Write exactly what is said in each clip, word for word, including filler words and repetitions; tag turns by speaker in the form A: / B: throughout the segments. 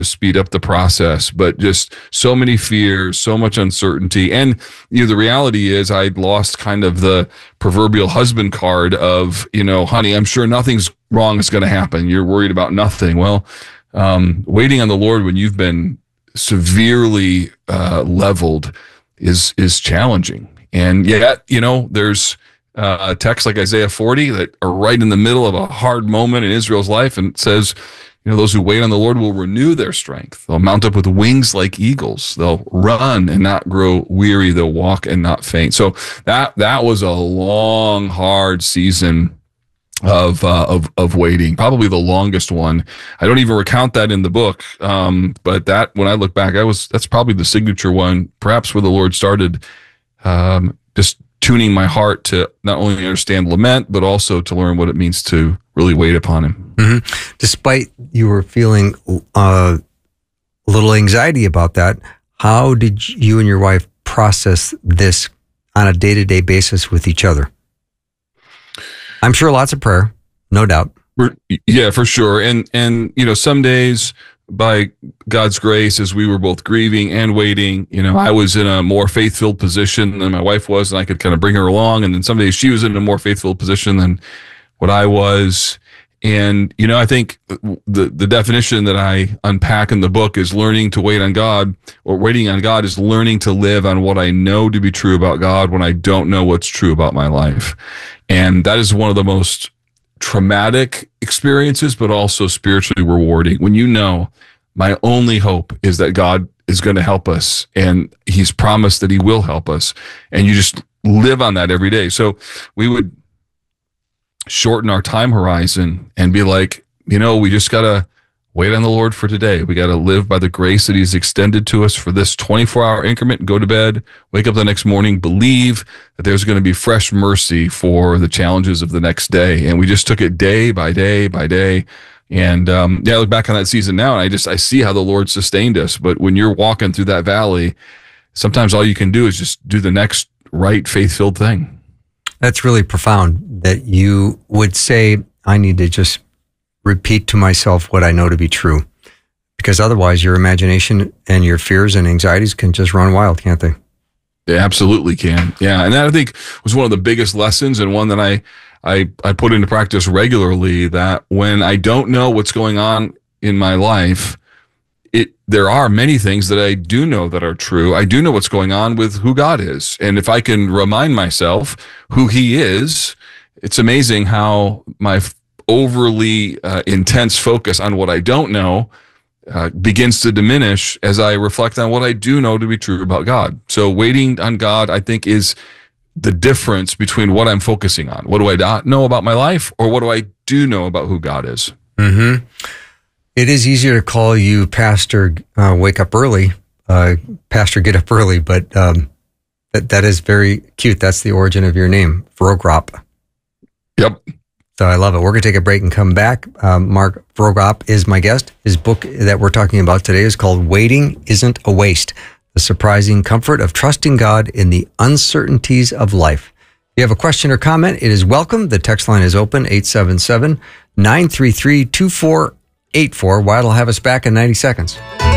A: to speed up the process, but just so many fears, so much uncertainty. And, you know, the reality is I'd lost kind of the proverbial husband card of, you know, honey, I'm sure nothing's wrong is going to happen. You're worried about nothing. Well, um, waiting on the Lord when you've been severely uh, leveled is, is challenging. And yet, you know, there's uh, texts like Isaiah forty that are right in the middle of a hard moment in Israel's life, and it says, you know, those who wait on the Lord will renew their strength. They'll mount up with wings like eagles. They'll run and not grow weary. They'll walk and not faint. So that that was a long, hard season of uh, of of waiting. Probably the longest one. I don't even recount that in the book. Um, but that, when I look back, I was that's probably the signature one. Perhaps where the Lord started um, just tuning my heart to not only understand lament, but also to learn what it means to really wait upon him.
B: Mm-hmm. Despite you were feeling uh, a little anxiety about that, how did you and your wife process this on a day-to-day basis with each other? I'm sure lots of prayer, no doubt.
A: Yeah, for sure. And, and you know, some days, by God's grace, as we were both grieving and waiting, you know, I was in a more faith-filled position than my wife was, and I could kind of bring her along. And then some days she was in a more faith-filled position than what I was. And, you know, I think the, the definition that I unpack in the book is learning to wait on God, or waiting on God is learning to live on what I know to be true about God when I don't know what's true about my life. And that is one of the most traumatic experiences, but also spiritually rewarding. When you know my only hope is that God is going to help us, and he's promised that he will help us, and you just live on that every day. So we would shorten our time horizon and be like, you know, we just got to wait on the Lord for today. We got to live by the grace that he's extended to us for this twenty-four hour increment, go to bed, wake up the next morning, believe that there's going to be fresh mercy for the challenges of the next day. And we just took it day by day by day. And um, yeah, I look back on that season now, and I just, I see how the Lord sustained us. But when you're walking through that valley, sometimes all you can do is just do the next right faith-filled thing.
B: That's really profound that you would say, I need to just repeat to myself what I know to be true, because otherwise your imagination and your fears and anxieties can just run wild, can't they?
A: They absolutely can. Yeah. And that, I think, was one of the biggest lessons, and one that I, I, I put into practice regularly, that when I don't know what's going on in my life, it, there are many things that I do know that are true. I do know what's going on with who God is. And if I can remind myself who he is, it's amazing how my overly uh, intense focus on what I don't know uh, begins to diminish as I reflect on what I do know to be true about God. So waiting on God, I think, is the difference between what I'm focusing on. What do I not know about my life, or what do I do know about who God is?
B: Mm-hmm. It is easier to call you Pastor uh, Wake Up Early, uh, Pastor Get Up Early, but um, that that is very cute. That's the origin of your name, Vroegop.
A: Yep.
B: So I love it. We're going to take a break and come back. Um, Mark Vroegop is my guest. His book that we're talking about today is called Waiting Isn't a Waste: The Surprising Comfort of Trusting God in the Uncertainties of Life. If you have a question or comment, it is welcome. The text line is open, eight seven seven, nine three three, two four eight four. Wyatt will have us back in ninety seconds.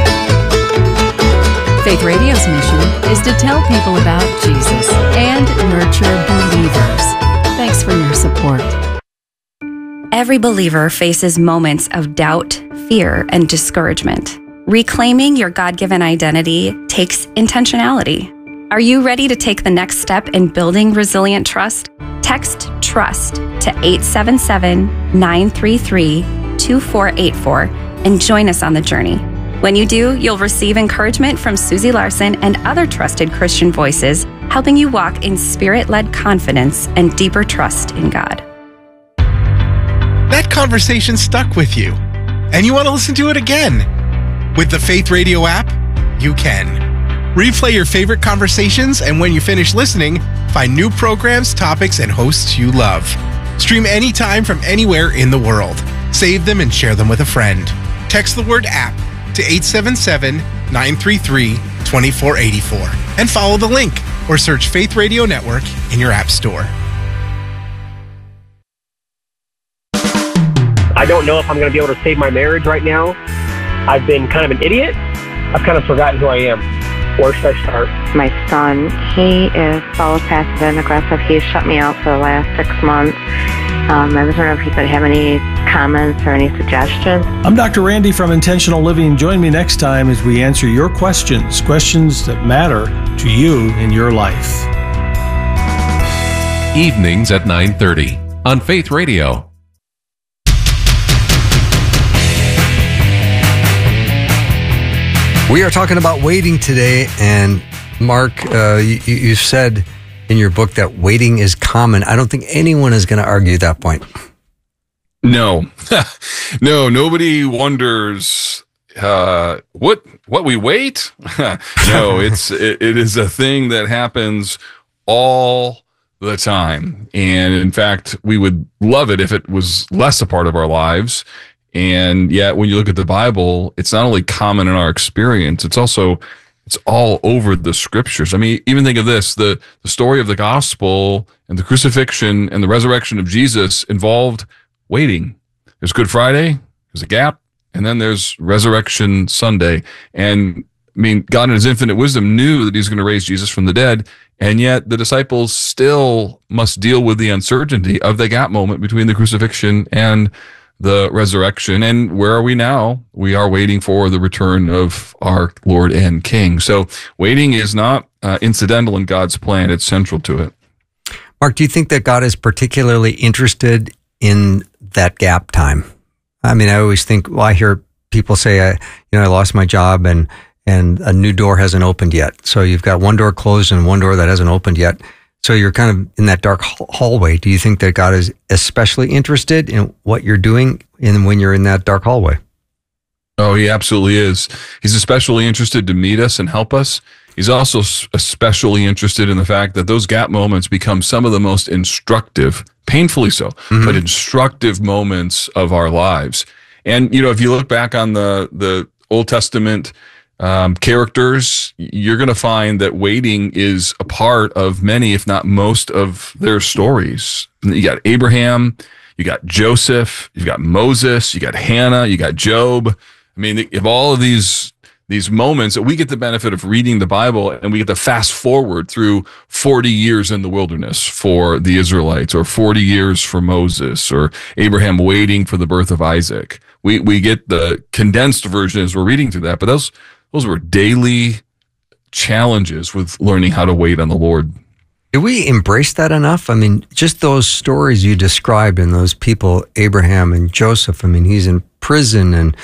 C: Faith Radio's mission is to tell people about Jesus and nurture believers. Thanks for your support.
D: Every believer faces moments of doubt, fear, and discouragement. Reclaiming your God-given identity takes intentionality. Are you ready to take the next step in building resilient trust? Text TRUST to eight seven seven, nine three three, two four eight four and join us on the journey. When you do, you'll receive encouragement from Susie Larson and other trusted Christian voices, helping you walk in spirit-led confidence and deeper trust in God.
E: That conversation stuck with you, and you want to listen to it again. With the Faith Radio app, you can. Replay your favorite conversations, and when you finish listening, find new programs, topics, and hosts you love. Stream anytime from anywhere in the world. Save them and share them with a friend. Text the word app to eight seven seven, nine three three, two four eight four and follow the link, or search Faith Radio Network in your app store.
F: I don't know if I'm going to be able to save my marriage right now, I've been kind of an idiot. I've kind of forgotten who I am. Where should I start?
G: My son, he is so passive and aggressive. He's shut me out for the last six months. Um, I was wondering if you could have any comments or any suggestions.
H: I'm Doctor Randy from Intentional Living. Join me next time as we answer your questions, questions that matter to you in your life.
I: Evenings at nine thirty on Faith Radio.
B: We are talking about waiting today, and Mark, uh, you, you said in your book that waiting is common. I don't think anyone is going to argue that point.
A: No, no, nobody wonders uh, what what we wait. No, it's it, it is a thing that happens all the time, and in fact, we would love it if it was less a part of our lives. And yet, when you look at the Bible, it's not only common in our experience, it's also, it's all over the scriptures. I mean, even think of this, the, the story of the gospel and the crucifixion and the resurrection of Jesus involved waiting. There's Good Friday, there's a gap, and then there's Resurrection Sunday. And I mean, God in his infinite wisdom knew that he's going to raise Jesus from the dead, and yet the disciples still must deal with the uncertainty of the gap moment between the crucifixion and the resurrection. And where are we now? We are waiting for the return of our Lord and King. So waiting is not uh, incidental in God's plan. It's central to it.
B: Mark, do you think that God is particularly interested in that gap time? I mean, I always think, well, I hear people say, I, you know, I lost my job and, and a new door hasn't opened yet. So you've got one door closed and one door that hasn't opened yet. So you're kind of in that dark hallway. Do you think that God is especially interested in what you're doing in when you're in that dark hallway?
A: Oh, he absolutely is. He's especially interested to meet us and help us. He's also especially interested in the fact that those gap moments become some of the most instructive, painfully so, mm-hmm. but instructive moments of our lives. And, you know, if you look back on the, the Old Testament Um, characters, you're going to find that waiting is a part of many, if not most, of their stories. You got Abraham, you got Joseph, you've got Moses, you got Hannah, you got Job. I mean, if all of these these moments that we get the benefit of reading the Bible, and we get to fast forward through forty years in the wilderness for the Israelites, or forty years for Moses, or Abraham waiting for the birth of Isaac. We we get the condensed version as we're reading through that, but those Those were daily challenges with learning how to wait on the Lord.
B: Do we embrace that enough? I mean, just those stories you described and those people, Abraham and Joseph, I mean, he's in prison and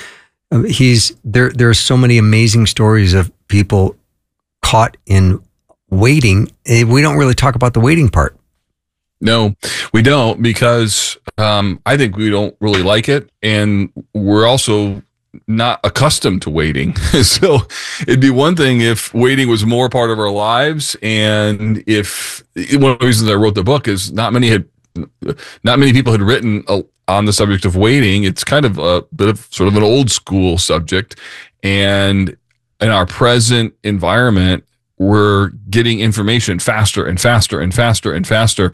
B: he's there. There are so many amazing stories of people caught in waiting. We don't really talk about the waiting part.
A: No, we don't, because um, I think we don't really like it. And we're also not accustomed to waiting. So it'd be one thing if waiting was more part of our lives. And if one of the reasons I wrote the book is not many had, not many people had written a, on the subject of waiting. It's kind of a bit of sort of an old school subject. And in our present environment, we're getting information faster and faster and faster and faster.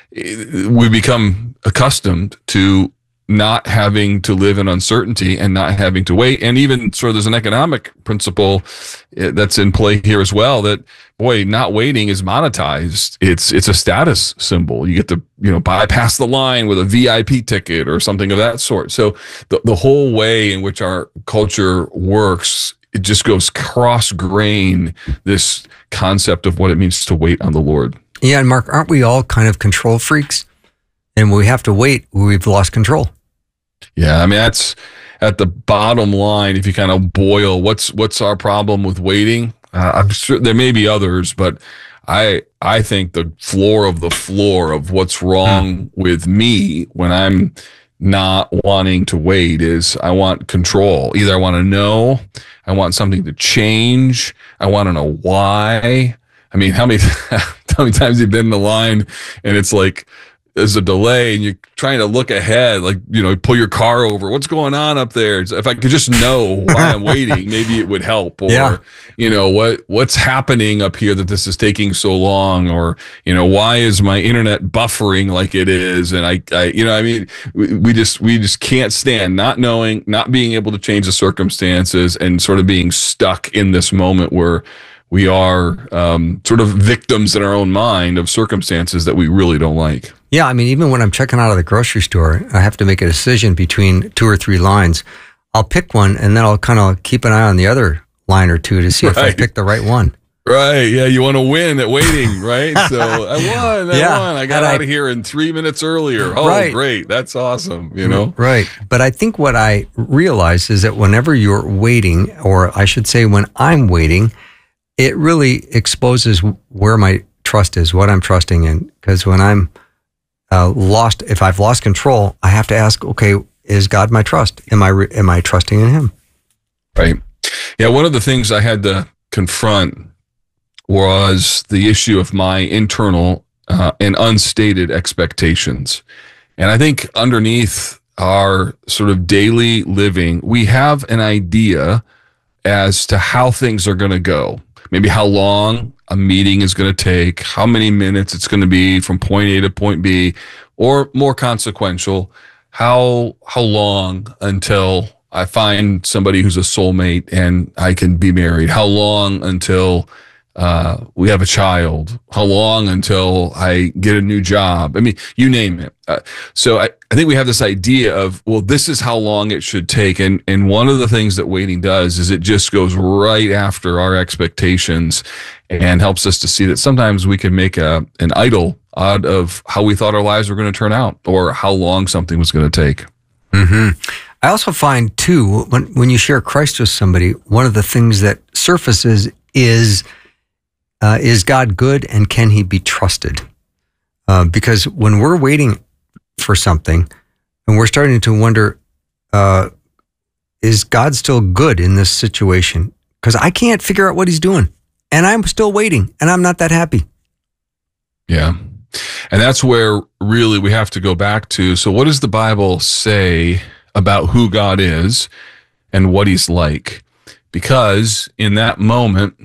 A: We become accustomed to not having to live in uncertainty and not having to wait. And even sort of there's an economic principle that's in play here as well, that, boy, not waiting is monetized. It's it's a status symbol. You get to, you know, bypass the line with a V I P ticket or something of that sort. So the, the whole way in which our culture works, it just goes cross-grain this concept of what it means to wait on the Lord.
B: Yeah, and Mark, aren't we all kind of control freaks? And when we have to wait, we've lost control.
A: Yeah, I mean, that's at the bottom line. If you kind of boil what's what's our problem with waiting, uh, I'm sure there may be others, but I I think the floor of the floor of what's wrong mm. with me when I'm not wanting to wait is I want control. Either I want to know, I want something to change, I want to know why. I mean, how many how many times have you been in the line and it's like there's a delay and you're trying to look ahead, like, you know, pull your car over. What's going on up there? If I could just know why I'm waiting, maybe it would help. Or,
B: yeah.
A: you know, what what's happening up here that this is taking so long? Or, you know, why is my internet buffering like it is? And I, I you know, I mean, we, we just we just can't stand not knowing, not being able to change the circumstances, and sort of being stuck in this moment where we are um, sort of victims in our own mind of circumstances that we really don't like.
B: Yeah, I mean, even when I'm checking out of the grocery store, I have to make a decision between two or three lines. I'll pick one, and then I'll kind of keep an eye on the other line or two to see right. if I pick the right one.
A: Right. Yeah, you want to win at waiting, right? So I won. I yeah. won. I got and out I, of here in three minutes earlier. Oh, right. Great. That's awesome. You know?
B: Right. But I think what I realize is that whenever you're waiting, or I should say when I'm waiting, it really exposes where my trust is, what I'm trusting in. Because when I'm uh, lost, if I've lost control, I have to ask, okay, is God my trust? Am I re- am I trusting in Him?
A: Right. Yeah. One of the things I had to confront was the issue of my internal uh, and unstated expectations. And I think underneath our sort of daily living, we have an idea as to how things are going to go. Maybe how long a meeting is going to take, how many minutes it's going to be from point A to point B, or more consequential, how how long until I find somebody who's a soulmate and I can be married, how long until uh, we have a child, how long until I get a new job. I mean, you name it. Uh, so I, I think we have this idea of, well, this is how long it should take. And, and one of the things that waiting does is it just goes right after our expectations and helps us to see that sometimes we can make a, an idol out of how we thought our lives were going to turn out or how long something was going to take.
B: Mm-hmm. I also find too, when, when you share Christ with somebody, one of the things that surfaces is, Uh, is God good, and can He be trusted? Uh, because when we're waiting for something and we're starting to wonder, uh, is God still good in this situation? Because I can't figure out what He's doing, and I'm still waiting, and I'm not that happy.
A: Yeah. And that's where really we have to go back to. So what does the Bible say about who God is and what He's like? Because in that moment,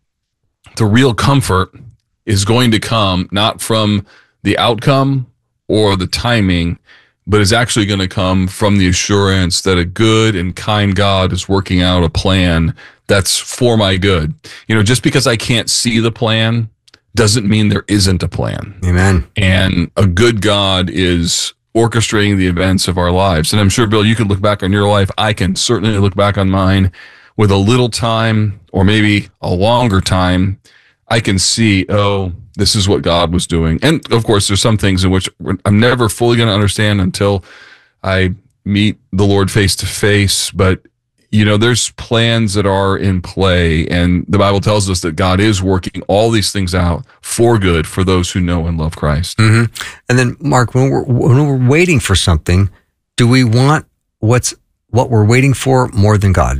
A: the real comfort is going to come not from the outcome or the timing, but is actually going to come from the assurance that a good and kind God is working out a plan that's for my good. You know, just because I can't see the plan doesn't mean there isn't a plan.
B: Amen.
A: And a good God is orchestrating the events of our lives. And I'm sure, Bill, you can look back on your life. I can certainly look back on mine. With a little time or maybe a longer time, I can see, oh, this is what God was doing. And of course, there's some things in which I'm never fully going to understand until I meet the Lord face to face. But, you know, there's plans that are in play. And the Bible tells us that God is working all these things out for good for those who know and love Christ.
B: Mm-hmm. And then, Mark, when we're, when we're waiting for something, do we want what's what we're waiting for more than God?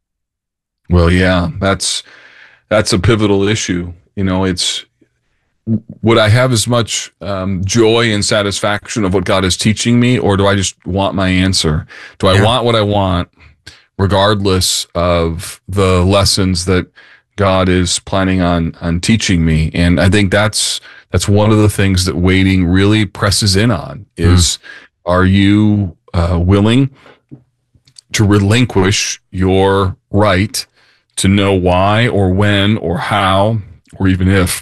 A: Well, yeah, that's that's a pivotal issue. You know, it's would I have as much um, joy and satisfaction of what God is teaching me, or do I just want my answer? Do I yeah. want what I want, regardless of the lessons that God is planning on on teaching me? And I think that's that's one of the things that waiting really presses in on is, mm. are you uh, willing to relinquish your right to know why or when or how or even if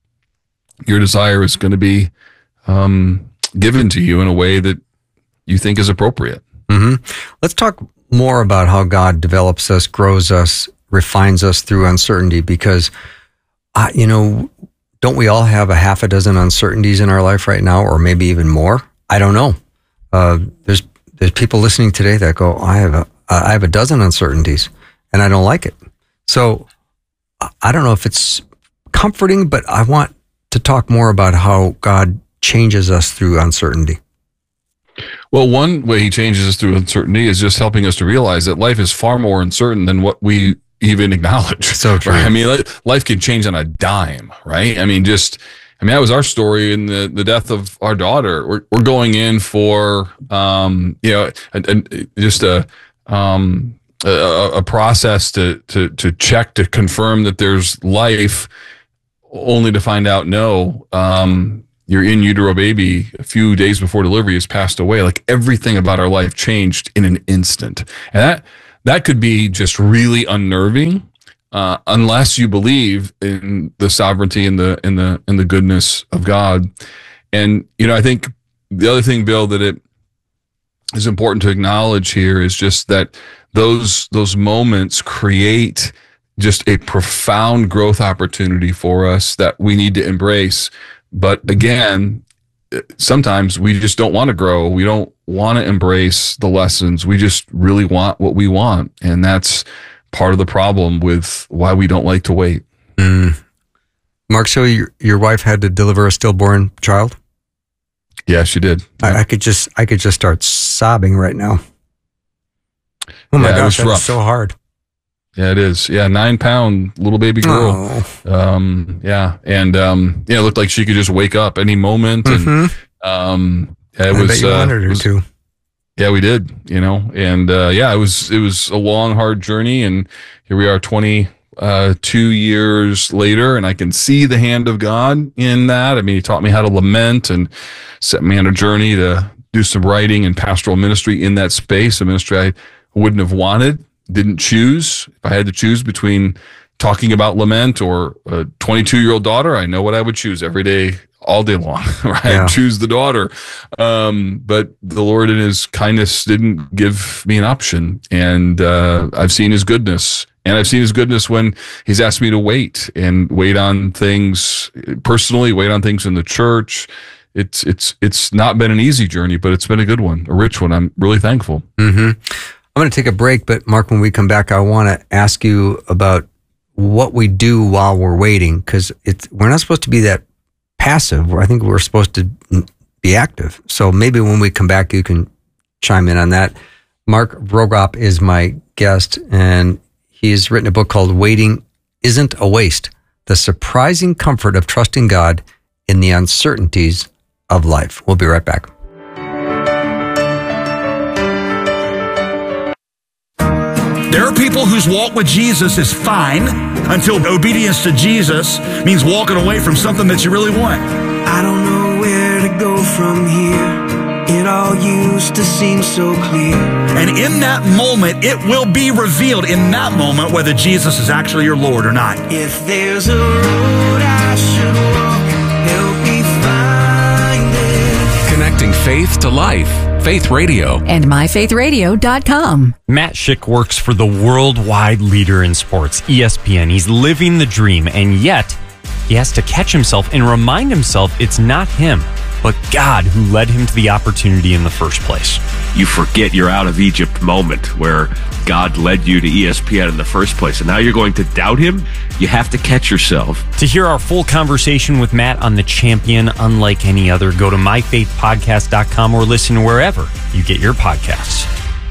A: your desire is going to be um, given to you in a way that you think is appropriate?
B: Mm-hmm. Let's talk more about how God develops us, grows us, refines us through uncertainty, because, uh, you know, don't we all have a half a dozen uncertainties in our life right now, or maybe even more? I don't know. Uh, there's there's people listening today that go, I have a I have a dozen uncertainties, and I don't like it. So I don't know if it's comforting, but I want to talk more about how God changes us through uncertainty.
A: Well, one way He changes us through uncertainty is just helping us to realize that life is far more uncertain than what we even acknowledge.
B: So true.
A: Right? I mean, life can change on a dime, right? I mean, just I mean, that was our story in the, the death of our daughter. We're, we're going in for, um, you know, a, a, just a, um, a, a process to, to, to check, to confirm that there's life, only to find out, no, um, your in utero baby a few days before delivery has passed away. Like everything about our life changed in an instant. And that, that could be just really unnerving, uh, unless you believe in the sovereignty and the, in the, in the goodness of God. And, you know, I think the other thing, Bill, that it is important to acknowledge here is just that those, those moments create just a profound growth opportunity for us that we need to embrace. But again, sometimes we just don't want to grow. We don't want to embrace the lessons. We just really want what we want. And that's part of the problem with why we don't like to wait.
B: Mm. Mark, so your, your wife had to deliver a stillborn child?
A: Yeah, she did.
B: I, I could just, I could just start sobbing right now. Oh my
A: yeah,
B: gosh,
A: that
B: was so hard.
A: Yeah, it is. Yeah, nine pound little baby girl.
B: Oh.
A: Um, yeah, and um, yeah, it looked like she could just wake up any moment. And
B: Mm-hmm.
A: um, yeah, it
B: I
A: was.
B: bet you
A: uh,
B: wanted
A: it
B: her
A: was-
B: to.
A: Yeah, we did. You know, and uh, yeah, it was it was a long, hard journey, and here we are, twenty-two years later, and I can see the hand of God in that. I mean, He taught me how to lament and set me on a journey to do some writing and pastoral ministry in that space, a ministry I wouldn't have wanted. Didn't choose. If I had to choose between talking about lament or a twenty-two-year-old daughter, I know what I would choose every day, all day long. Right?
B: Yeah.
A: I'd choose the daughter. Um, but the Lord in His kindness didn't give me an option. And uh, I've seen His goodness. And I've seen His goodness when He's asked me to wait and wait on things personally, wait on things in the church. It's it's it's not been an easy journey, but it's been a good one, a rich one. I'm really thankful.
B: Mm-hmm. I'm going to take a break, but Mark, when we come back, I want to ask you about what we do while we're waiting, because it's we're not supposed to be that passive. I think we're supposed to be active. So maybe when we come back, you can chime in on that. Mark Vroegop is my guest, and he's written a book called Waiting Isn't a Waste: The Surprising Comfort of Trusting God in the Uncertainties of Life. We'll be right back.
J: There are people whose walk with Jesus is fine until obedience to Jesus means walking away from something that you really want.
K: I don't know where to go from here. It all used to seem so clear.
J: And in that moment, it will be revealed in that moment whether Jesus is actually your Lord or not.
K: If there's a road I should walk, help me find it.
I: Connecting faith to life. Faith Radio.
C: And my faith radio dot com.
L: Matt Schick works for the worldwide leader in sports, E S P N. He's living the dream, and yet he has to catch himself and remind himself it's not him, but God who led him to the opportunity in the first place.
M: You forget your out of Egypt moment where God led you to E S P N in the first place, and now you're going to doubt Him? You have to catch yourself.
L: To hear our full conversation with Matt on The Champion, unlike any other, go to my faith podcast dot com or listen wherever you get your podcasts.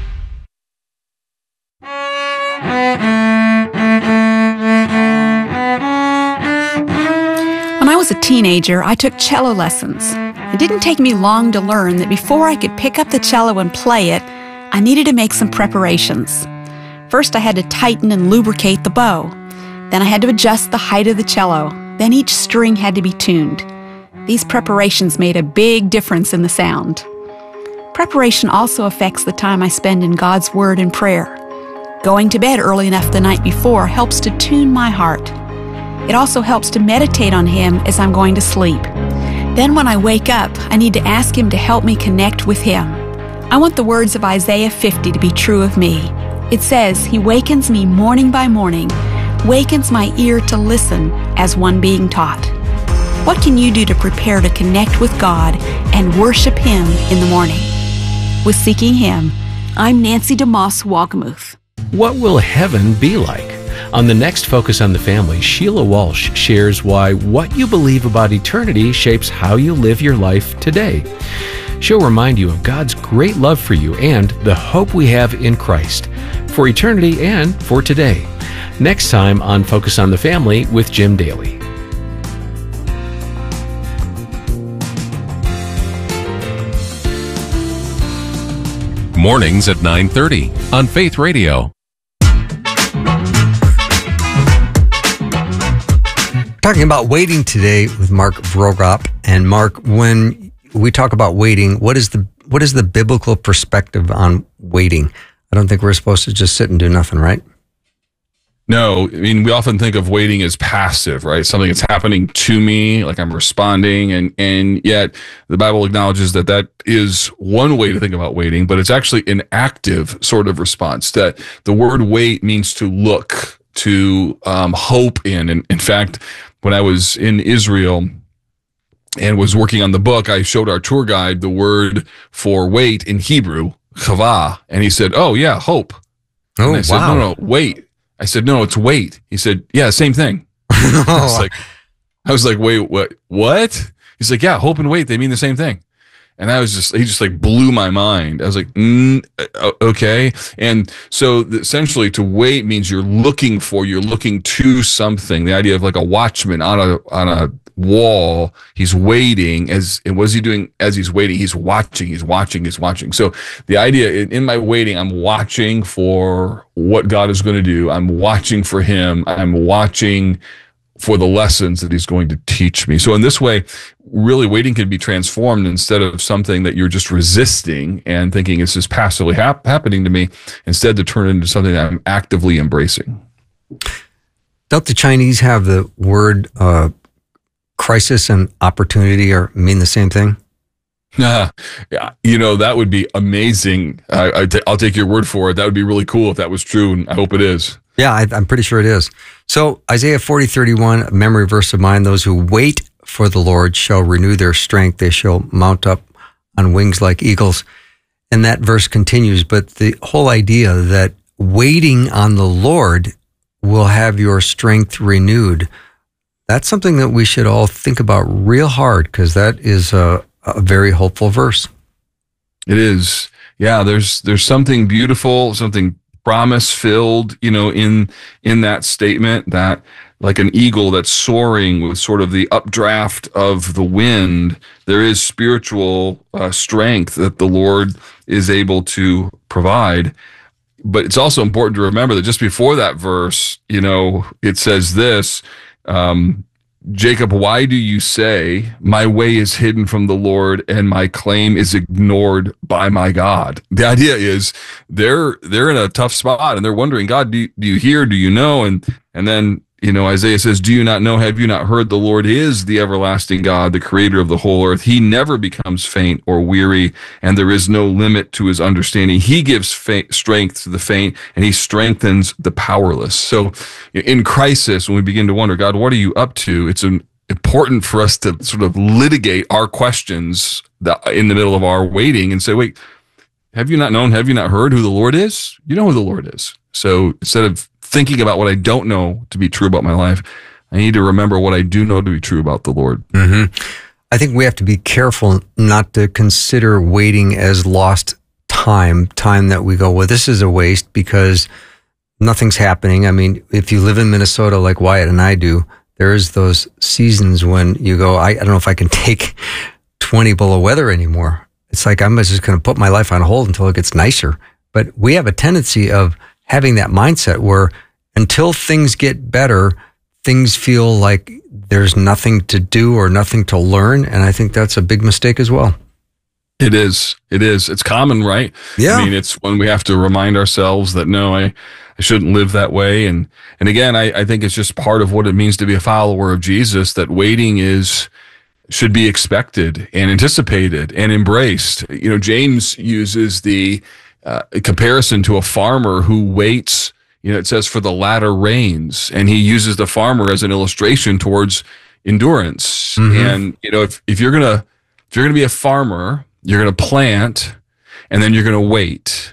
N: When I was a teenager, I took cello lessons. It didn't take me long to learn that before I could pick up the cello and play it, I needed to make some preparations. First, I had to tighten and lubricate the bow. Then I had to adjust the height of the cello. Then each string had to be tuned. These preparations made a big difference in the sound. Preparation also affects the time I spend in God's Word and prayer. Going to bed early enough the night before helps to tune my heart. It also helps to meditate on Him as I'm going to sleep. Then when I wake up, I need to ask Him to help me connect with Him. I want the words of Isaiah fifty to be true of me. It says, He wakens me morning by morning, wakens my ear to listen as one being taught. What can you do to prepare to connect with God and worship Him in the morning? With Seeking Him, I'm Nancy DeMoss Walgamuth.
O: What will heaven be like? On the next Focus on the Family, Sheila Walsh shares why what you believe about eternity shapes how you live your life today. She'll remind you of God's great love for you and the hope we have in Christ, for eternity and for today. Next time on Focus on the Family with Jim Daly.
I: Mornings at nine thirty on Faith Radio.
B: Talking about waiting today with Mark Vroegop. And Mark, when we talk about waiting, what is the what is the biblical perspective on waiting? I don't think we're supposed to just sit and do nothing, right?
A: No, I mean, we often think of waiting as passive, right? Something that's happening to me, like I'm responding. And, and yet the Bible acknowledges that that is one way to think about waiting, but it's actually an active sort of response. That the word wait means to look, to um, hope in. And in fact, when I was in Israel and was working on the book, I showed our tour guide the word for wait in Hebrew, chava. And he said, oh, yeah, hope.
B: Oh,
A: and I said,
B: wow.
A: no, no, wait. I said, no, it's wait. He said, yeah, same thing. I was like, I was like, wait, what, what? He's like, yeah, hope and wait, they mean the same thing. And I was just, he just like blew my mind. I was like, mm, okay. And so essentially to wait means you're looking for, you're looking to something. The idea of like a watchman on a, on a wall, he's waiting as, and what is he doing as he's waiting? He's watching, he's watching, he's watching. So the idea in, in my waiting, I'm watching for what God is going to do. I'm watching for him. I'm watching for the lessons that he's going to teach me. So in this way, really waiting can be transformed instead of something that you're just resisting and thinking it's just passively hap- happening to me, instead to turn it into something that I'm actively embracing.
B: Don't the Chinese have the word uh, crisis and opportunity or mean the same thing?
A: Uh, yeah, you know, that would be amazing. I, I t- I'll take your word for it. That would be really cool if that was true, and I hope it is.
B: Yeah, I, I'm pretty sure it is. So Isaiah forty thirty-one, a memory verse of mine, those who wait for the Lord shall renew their strength. They shall mount up on wings like eagles. And that verse continues, but the whole idea that waiting on the Lord will have your strength renewed, that's something that we should all think about real hard, because that is a, a very hopeful verse.
A: It is. Yeah, there's there's something beautiful, something promise filled, you know, in in that statement, that like an eagle that's soaring with sort of the updraft of the wind, there is spiritual uh, strength that the Lord is able to provide. But it's also important to remember that just before that verse, you know, it says this, um, Jacob, why do you say, my way is hidden from the Lord and my claim is ignored by my God? The idea is they're they're in a tough spot and they're wondering, God, do you, do you hear? Do you know? And and then, you know, Isaiah says, do you not know? Have you not heard? The Lord is the everlasting God, the creator of the whole earth. He never becomes faint or weary, and there is no limit to his understanding. He gives fa- strength to the faint, and he strengthens the powerless. So in crisis, when we begin to wonder, God, what are you up to? It's an, important for us to sort of litigate our questions that, in the middle of our waiting, and say, wait, have you not known? Have you not heard who the Lord is? You know who the Lord is. So instead of thinking about what I don't know to be true about my life, I need to remember what I do know to be true about the Lord.
B: Mm-hmm. I think we have to be careful not to consider waiting as lost time, time that we go, well, this is a waste because nothing's happening. I mean, if you live in Minnesota like Wyatt and I do, there's those seasons when you go, I, I don't know if I can take twenty below weather anymore. It's like I'm just going to put my life on hold until it gets nicer. But we have a tendency of having that mindset where until things get better, things feel like there's nothing to do or nothing to learn. And I think that's a big mistake as well.
A: It is. It is. It's common, right?
B: Yeah.
A: I mean, it's when we have to remind ourselves that, no, I, I shouldn't live that way. And, and again, I, I think it's just part of what it means to be a follower of Jesus, that waiting is, should be expected and anticipated and embraced. You know, James uses the uh, comparison to a farmer who waits. You know, it says for the latter rains, and he uses the farmer as an illustration towards endurance. Mm-hmm. And, you know, if, if you're going to, if you're going to be a farmer, you're going to plant and then you're going to wait.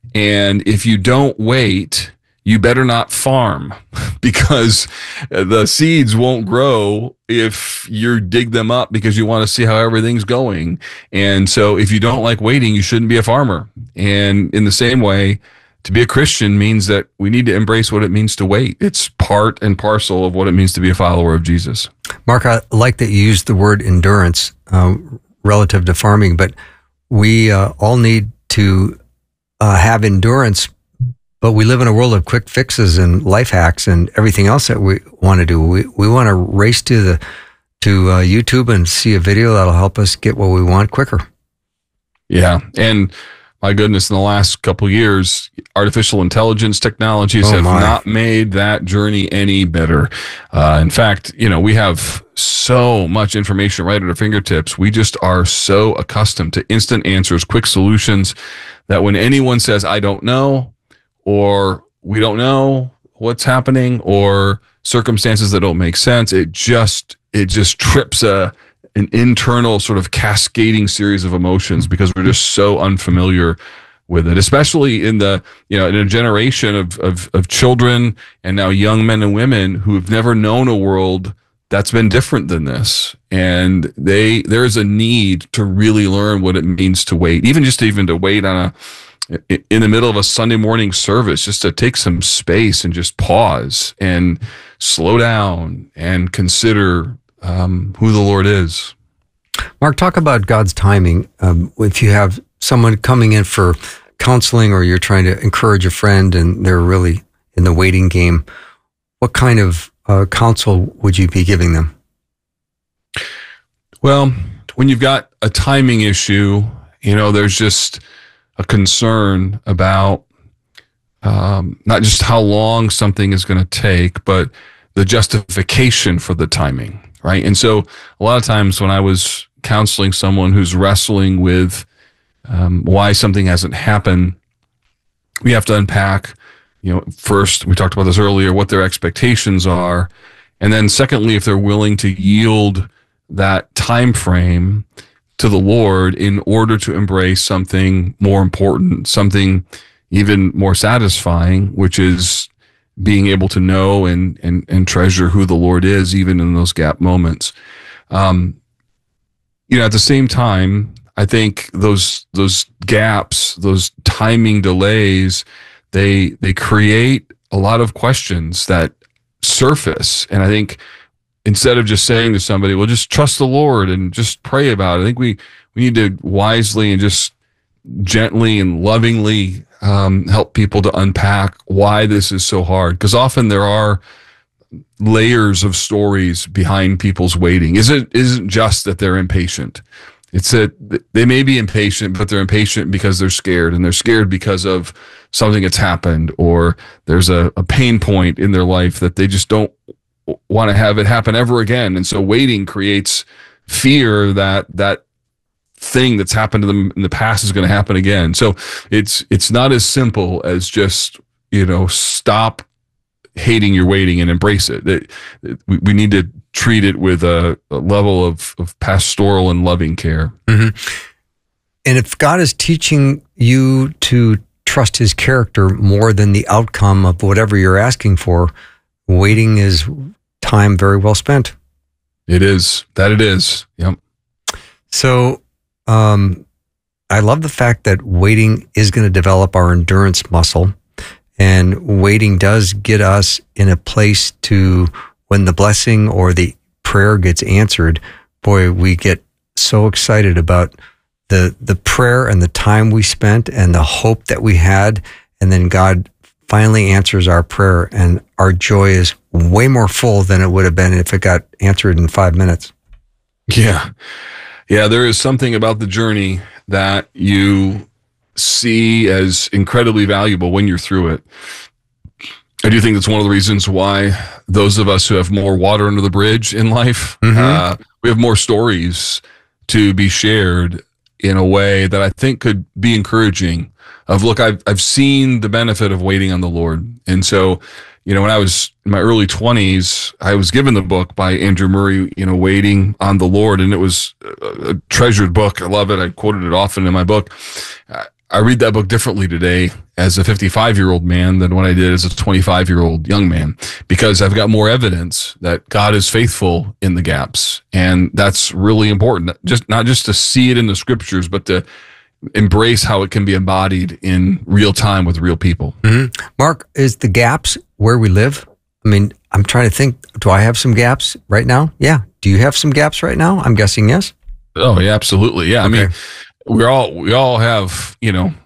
A: And if you don't wait, you better not farm, because the seeds won't grow if you dig them up because you want to see how everything's going. And so if you don't like waiting, you shouldn't be a farmer. And in the same way, to be a Christian means that we need to embrace what it means to wait. It's part and parcel of what it means to be a follower of Jesus.
B: Mark, I like that you used the word endurance um, relative to farming, but we uh, all need to uh, have endurance, but we live in a world of quick fixes and life hacks and everything else that we want to do. We we want to race to the to uh, YouTube and see a video that'll help us get what we want quicker.
A: Yeah, and my goodness, in the last couple of years, artificial intelligence technologies
B: Oh,
A: have
B: my.
A: not made that journey any better. Uh, in fact, you know, we have so much information right at our fingertips. We just are so accustomed to instant answers, quick solutions, that when anyone says, I don't know, or we don't know what's happening, or circumstances that don't make sense, it just it just trips a an internal sort of cascading series of emotions because we're just so unfamiliar with it, especially in the, you know, in a generation of, of, of children and now young men and women who have never known a world that's been different than this. And they, there's a need to really learn what it means to wait, even just even to wait on a, in the middle of a Sunday morning service, just to take some space and just pause and slow down and consider Um, who the Lord is.
B: Mark, talk about God's timing. Um, if you have someone coming in for counseling, or you're trying to encourage a friend and they're really in the waiting game, what kind of uh, counsel would you be giving them?
A: Well, when you've got a timing issue, you know, there's just a concern about um, not just how long something is going to take, but the justification for the timing. Right. And so a lot of times when I was counseling someone who's wrestling with um, why something hasn't happened, we have to unpack, you know, first, we talked about this earlier, what their expectations are. And then secondly, if they're willing to yield that time frame to the Lord in order to embrace something more important, something even more satisfying, which is being able to know and, and, and treasure who the Lord is, even in those gap moments. Um, you know, at the same time, I think those, those gaps, those timing delays, they, they create a lot of questions that surface. And I think instead of just saying to somebody, well, just trust the Lord and just pray about it, I think we, we need to wisely and just gently and lovingly Um, help people to unpack why this is so hard. Because often there are layers of stories behind people's waiting. Is it isn't just that they're impatient. It's that they may be impatient, but they're impatient because they're scared, and they're scared because of something that's happened, or there's a, a pain point in their life that they just don't want to have it happen ever again. And so waiting creates fear that that thing that's happened to them in the past is going to happen again. So it's it's not as simple as just, you know, stop hating your waiting and embrace it. It, it we, we need to treat it with a, a level of, of pastoral and loving care.
B: Mm-hmm. And if God is teaching you to trust his character more than the outcome of whatever you're asking for, waiting is time very well spent.
A: It is. That it is. Yep.
B: So Um, I love the fact that waiting is going to develop our endurance muscle, and waiting does get us in a place to, when the blessing or the prayer gets answered, boy, we get so excited about the, the prayer and the time we spent and the hope that we had. And then God finally answers our prayer, and our joy is way more full than it would have been if it got answered in five minutes.
A: Yeah. Yeah, there is something about the journey that you see as incredibly valuable when you're through it. I do think that's one of the reasons why those of us who have more water under the bridge in life, mm-hmm. uh, we have more stories to be shared in a way that I think could be encouraging of, look, I've, I've seen the benefit of waiting on the Lord. And so, you know, when I was in my early twenties, I was given the book by Andrew Murray, you know, Waiting on the Lord, and it was a, a treasured book. I love it. I quoted it often in my book. I, I read that book differently today as a fifty-five-year-old man than what I did as a twenty-five-year-old young man, because I've got more evidence that God is faithful in the gaps, and that's really important. Just not just to see it in the scriptures, but to embrace how it can be embodied in real time with real people.
B: Mm-hmm. Mark, is the gaps where we live? I mean, I'm trying to think, do I have some gaps right now? Yeah. Do you have some gaps right now? I'm guessing yes.
A: Oh, yeah, absolutely. Yeah. Okay. I mean, we're all, we all have, you know,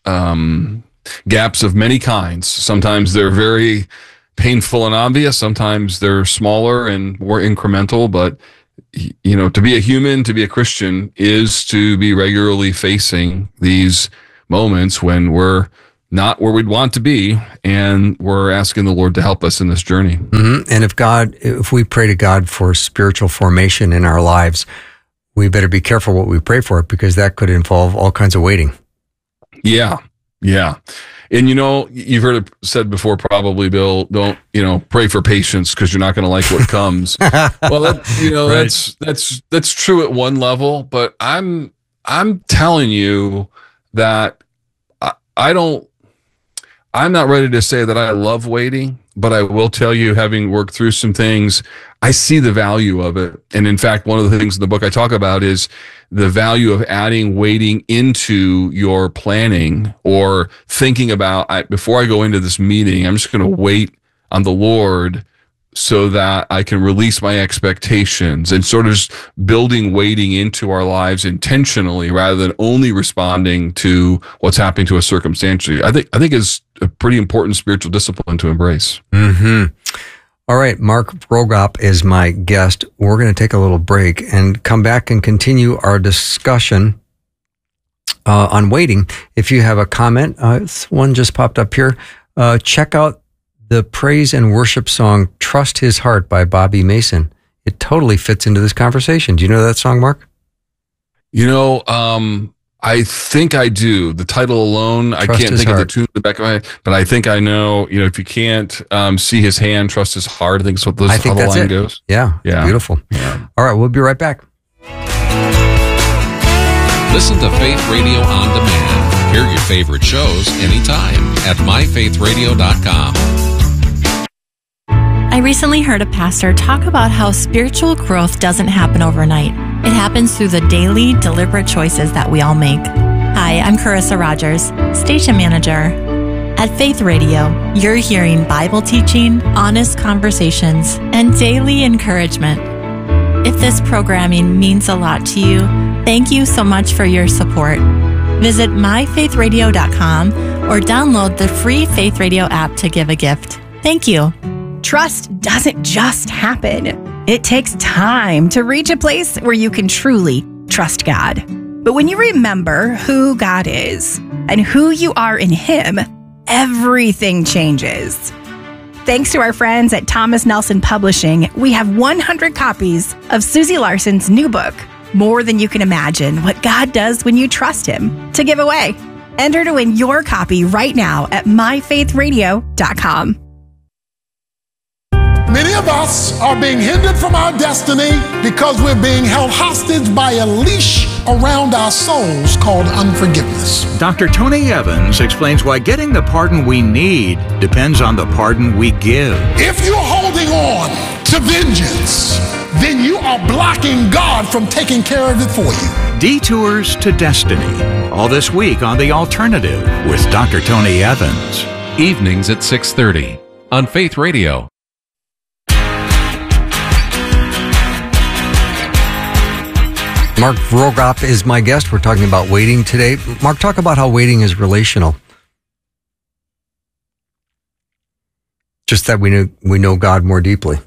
A: um, gaps of many kinds. Sometimes they're very painful and obvious. Sometimes they're smaller and more incremental, but you know, to be a human, to be a Christian is to be regularly facing these moments when we're not where we'd want to be, and we're asking the Lord to help us in this journey.
B: Mm-hmm. And if God, if we pray to God for spiritual formation in our lives, we better be careful what we pray for, because that could involve all kinds of waiting.
A: Yeah, yeah. And, you know, you've heard it said before, probably, Bill, don't, you know, pray for patience because you're not going to like what comes. Well, that, you know, right. that's, that's, that's true at one level, but I'm, I'm telling you that I, I don't, I'm not ready to say that I love waiting, but I will tell you, having worked through some things, I see the value of it. And in fact, one of the things in the book I talk about is the value of adding waiting into your planning, or thinking about, I, before I go into this meeting, I'm just going to wait on the Lord so that I can release my expectations, and sort of just building waiting into our lives intentionally rather than only responding to what's happening to us circumstantially. I think, I think is a pretty important spiritual discipline to embrace.
B: Mm-hmm. All right. Mark Vroegop is my guest. We're going to take a little break and come back and continue our discussion uh, on waiting. If you have a comment, uh, one just popped up here. Uh, check out the praise and worship song, Trust His Heart by Bobby Mason. It totally fits into this conversation. Do you know that song, Mark?
A: You know, um, I think I do. The title alone, trust I can't think heart. of the tune in the back of my head, but I think I know, you know, if you can't um, see his hand, trust his heart. I think that's what those,
B: I think
A: how the
B: that's
A: line
B: it.
A: goes.
B: Yeah,
A: yeah.
B: Beautiful.
A: Yeah.
B: All right, we'll be right back.
I: Listen to Faith Radio on demand. Hear your favorite shows anytime at my faith radio dot com.
P: I recently heard a pastor talk about how spiritual growth doesn't happen overnight. It happens through the daily, deliberate choices that we all make. Hi, I'm Carissa Rogers, station manager. At Faith Radio, you're hearing Bible teaching, honest conversations, and daily encouragement. If this programming means a lot to you, thank you so much for your support. Visit my faith radio dot com or download the free Faith Radio app to give a gift. Thank you.
Q: Trust doesn't just happen. It takes time to reach a place where you can truly trust God. But when you remember who God is and who you are in Him, everything changes. Thanks to our friends at Thomas Nelson Publishing, we have one hundred copies of Susie Larson's new book, More Than You Can Imagine, What God Does When You Trust Him, to give away. Enter to win your copy right now at my faith radio dot com.
R: Many of us are being hindered from our destiny because we're being held hostage by a leash around our souls called unforgiveness.
S: Doctor Tony Evans explains why getting the pardon we need depends on the pardon we give.
R: If you're holding on to vengeance, then you are blocking God from taking care of it for you.
S: Detours to Destiny. All this week on The Alternative with Doctor Tony Evans.
I: Evenings at six thirty on Faith Radio.
B: Mark Vroegop is my guest. We're talking about waiting today. Mark, talk about how waiting is relational. Just that we know, we know God more deeply.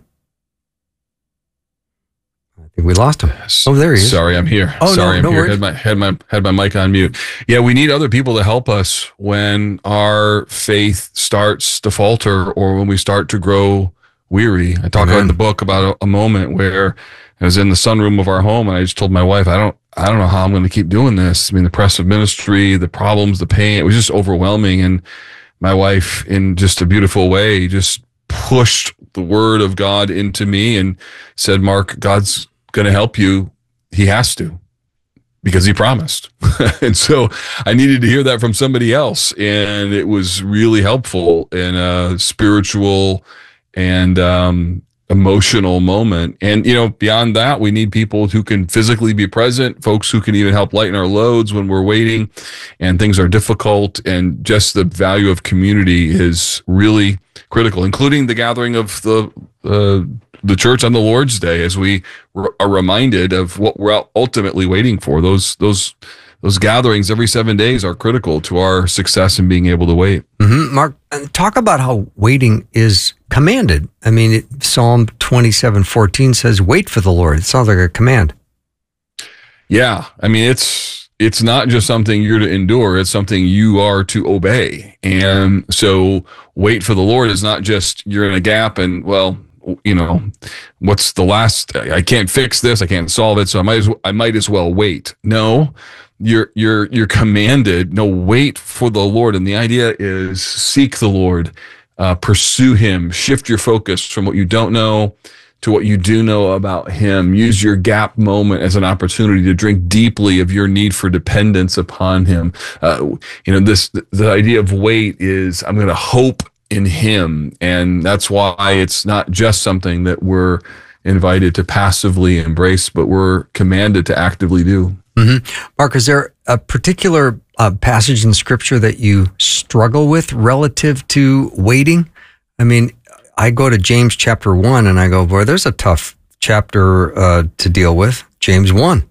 B: I think we lost him. Oh, there he is.
A: Sorry, I'm here.
B: Oh,
A: Sorry,
B: no,
A: I'm
B: no
A: here.
B: worries.
A: Had my, had my had my mic on mute. Yeah, we need other people to help us when our faith starts to falter or when we start to grow weary. I talk about in the book about a, a moment where I was in the sunroom of our home and I just told my wife, I don't, I don't know how I'm going to keep doing this. I mean, the press of ministry, the problems, the pain, it was just overwhelming. And my wife, in just a beautiful way, just pushed the word of God into me and said, Mark, God's going to help you. He has to, because he promised. And so I needed to hear that from somebody else. And it was really helpful in a spiritual and, um, emotional moment. And, you know, beyond that, we need people who can physically be present, folks who can even help lighten our loads when we're waiting and things are difficult. And just the value of community is really critical, including the gathering of the, uh, the church on the Lord's Day, as we r- are reminded of what we're ultimately waiting for, those, those those gatherings every seven days are critical to our success in being able to wait.
B: Mm-hmm. Mark, talk about how waiting is commanded. I mean, it, Psalm twenty-seven fourteen says, wait for the Lord. It sounds like a command.
A: Yeah. I mean, it's, it's not just something you're to endure. It's something you are to obey. And so wait for the Lord is not just you're in a gap and, well, you know, what's the last, I can't fix this. I can't solve it. So I might as well, I might as well wait. No, you're, you're, you're commanded. No, wait for the Lord. And the idea is seek the Lord, uh, pursue him, shift your focus from what you don't know to what you do know about him. Use your gap moment as an opportunity to drink deeply of your need for dependence upon him. Uh, you know, this, the idea of wait is I'm going to hope in him. And that's why it's not just something that we're invited to passively embrace, but we're commanded to actively do.
B: Mm-hmm. Mark, is there a particular uh, passage in scripture that you struggle with relative to waiting? I mean, I go to James chapter one and I go, boy, there's a tough chapter uh, to deal with. James one.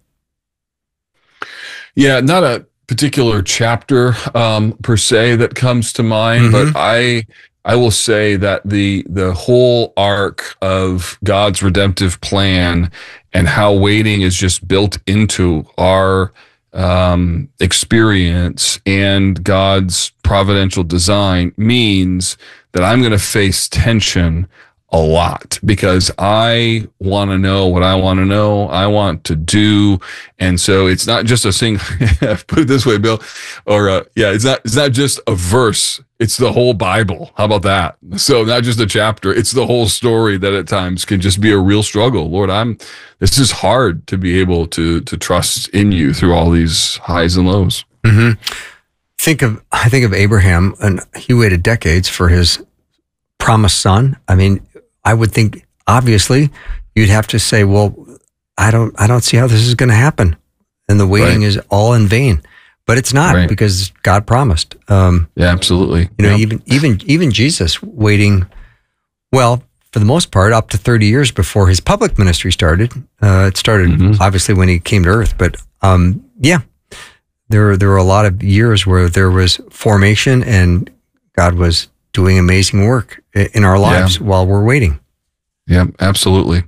A: Yeah, not a particular chapter um, per se that comes to mind, mm-hmm. but I I will say that the the whole arc of God's redemptive plan and how waiting is just built into our um, experience and God's providential design means that I'm going to face tension a lot because I want to know what I want to know. I want to do. And so it's not just a single, put it this way, Bill, or uh, yeah, it's not, it's not just a verse. It's the whole Bible. How about that? So not just a chapter, it's the whole story that at times can just be a real struggle. Lord, I'm, this is hard to be able to, to trust in you through all these highs and lows.
B: Mm-hmm. Think of, I think of Abraham, and he waited decades for his promised son. I mean, I would think obviously you'd have to say, well, I don't, I don't see how this is going to happen. And the waiting right. is all in vain, but it's not right. because God promised. Um,
A: yeah, absolutely.
B: You know,
A: yep.
B: even, even, even Jesus waiting, well, for the most part, up to thirty years before his public ministry started. Uh, it started mm-hmm. obviously when he came to earth, but um, yeah, there, there were a lot of years where there was formation and God was doing amazing work in our lives yeah. while we're waiting.
A: Yeah, absolutely.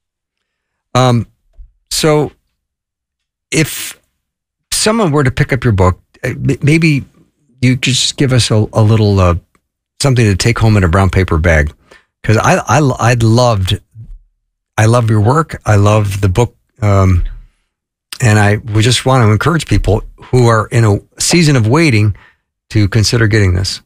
B: Um, so if someone were to pick up your book, maybe you could just give us a, a little, uh, something to take home in a brown paper bag. Cause I, I, I loved, I love your work. I love the book. Um, and I would just want to encourage people who are in a season of waiting to consider getting this.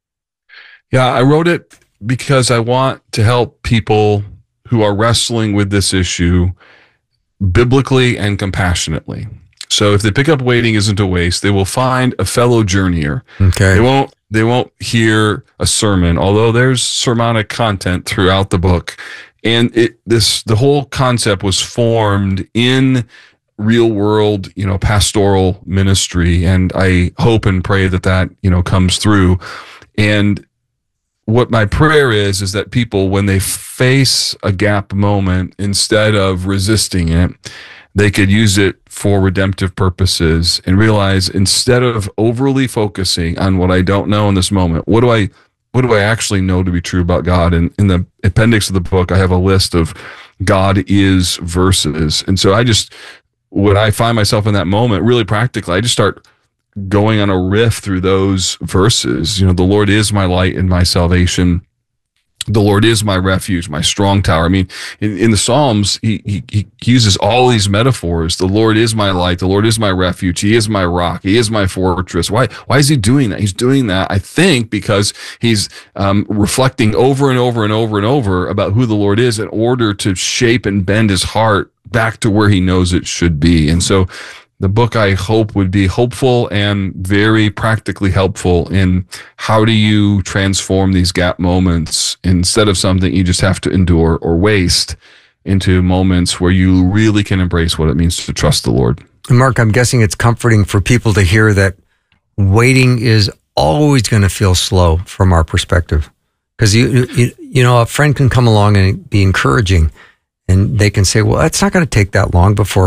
A: Yeah, I wrote it because I want to help people who are wrestling with this issue biblically and compassionately. So if they pick up Waiting Isn't a Waste, they will find a fellow journeyer.
B: Okay.
A: They won't they won't hear a sermon, although there's sermonic content throughout the book. And it this the whole concept was formed in real world, you know, pastoral ministry, and I hope and pray that that, you know, comes through. And what my prayer is, is that people, when they face a gap moment, instead of resisting it, they could use it for redemptive purposes and realize instead of overly focusing on what I don't know in this moment, what do I, what do I actually know to be true about God? And in the appendix of the book, I have a list of God is verses. And so I just, when I find myself in that moment, really practically, I just start going on a riff through those verses. You know, the Lord is my light and my salvation. The Lord is my refuge, my strong tower. I mean, in, in the Psalms, he, he, he uses all these metaphors. The Lord is my light. The Lord is my refuge. He is my rock. He is my fortress. Why, why is he doing that? He's doing that, I think, because he's um, reflecting over and over and over and over about who the Lord is in order to shape and bend his heart back to where he knows it should be. And so the book, I hope, would be hopeful and very practically helpful in how do you transform these gap moments instead of something you just have to endure or waste into moments where you really can embrace what it means to trust the Lord.
B: And Mark, I'm guessing it's comforting for people to hear that waiting is always going to feel slow from our perspective. Because, you, you, you know, a friend can come along and be encouraging, and they can say, well, it's not going to take that long before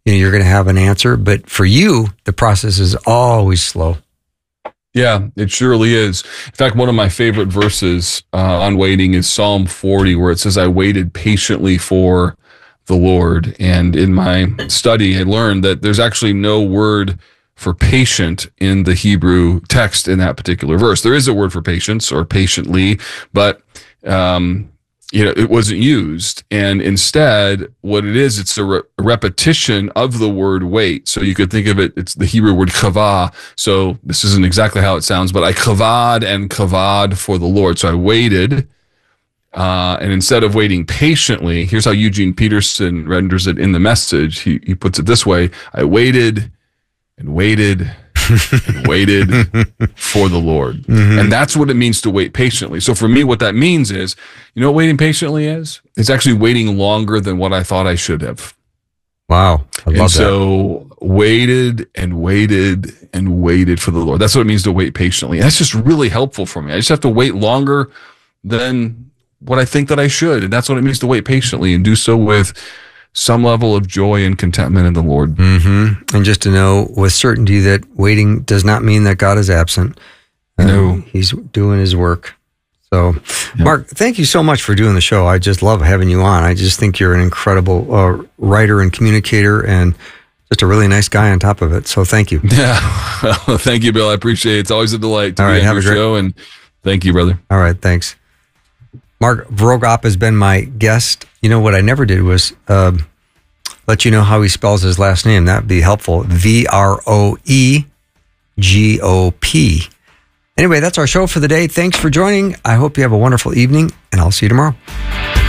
B: you know, you're going to have an answer. But for you, the process is always slow.
A: Yeah, it surely is. In fact, one of my favorite verses uh, on waiting is Psalm forty, where it says, I waited patiently for the Lord. And in my study, I learned that there's actually no word for patient in the Hebrew text in that particular verse. There is a word for patience or patiently, but um, you know, it wasn't used. And instead, what it is, it's a, re- a repetition of the word wait. So you could think of it, it's the Hebrew word kavah. So this isn't exactly how it sounds, but I kavad and kavad for the Lord. So I waited. Uh, and instead of waiting patiently, here's how Eugene Peterson renders it in the Message. He, he puts it this way: I waited and waited and waited for the Lord. Mm-hmm. And that's what it means to wait patiently. So for me, what that means is, you know what waiting patiently is? It's actually waiting longer than what I thought I should have.
B: Wow. I love
A: and so that. waited and waited and waited for the Lord. That's what it means to wait patiently. And that's just really helpful for me. I just have to wait longer than what I think that I should. And that's what it means to wait patiently and do so with some level of joy and contentment in the Lord.
B: Mm-hmm. And just to know with certainty that waiting does not mean that God is absent. Uh,
A: no.
B: He's doing his work. So,
A: Yep.
B: Mark, thank you so much for doing the show. I just love having you on. I just think you're an incredible uh, writer and communicator and just a really nice guy on top of it. So thank you.
A: Yeah. Well, thank you, Bill. I appreciate it. It's always a delight to
B: All
A: be
B: right,
A: on
B: have
A: your
B: a great-
A: show. And thank you, brother.
B: All right, thanks. Mark Vrogop has been my guest. You know, what I never did was uh, let you know how he spells his last name. That'd be helpful. V R O E G O P. Anyway, that's our show for the day. Thanks for joining. I hope you have a wonderful evening, and I'll see you tomorrow.